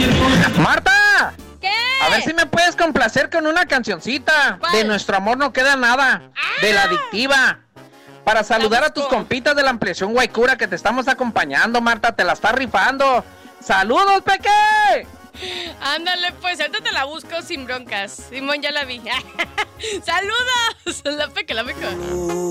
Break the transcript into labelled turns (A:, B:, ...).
A: ¡Marta!
B: ¿Qué?
A: A ver si me puedes complacer con una cancioncita.
B: ¿Cuál?
A: De Nuestro Amor No Queda Nada. De La Adictiva. Para saludar a tus compitas de la ampliación Guaycura que te estamos acompañando, Marta. Te la estás rifando. ¡Saludos, Peque!
B: Ándale, pues, ahorita te la busco sin broncas. Simón, ya la vi. ¡Saludos! La Peque.